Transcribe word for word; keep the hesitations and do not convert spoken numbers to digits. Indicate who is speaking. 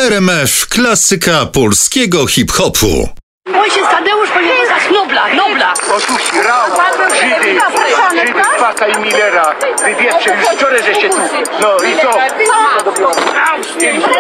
Speaker 1: R M F, klasyka polskiego hip-hopu.
Speaker 2: Ojciec Tadeusz powinien zostać Nobla, Nobla.
Speaker 3: Otóż Rał, Żydy, Żydy Paka i Millera. Wy wiecie, już wczoraj żeście tu. No i co?